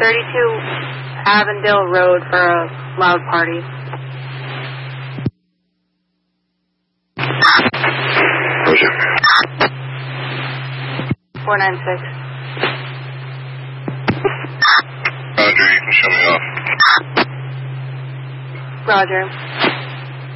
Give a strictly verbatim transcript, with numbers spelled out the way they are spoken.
thirty-two Avondale Road for a loud party. Roger. four nine six. Roger, you can show me off. Roger.